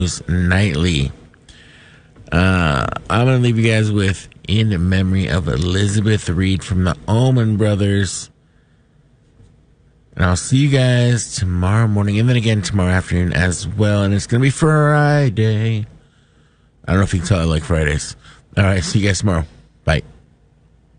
nightly. I'm going to leave you guys with In Memory of Elizabeth Reed from the Allman Brothers. And I'll see you guys tomorrow morning and then again tomorrow afternoon as well. And it's going to be Friday. I don't know if you can tell I like Fridays. All right, see you guys tomorrow. Bye.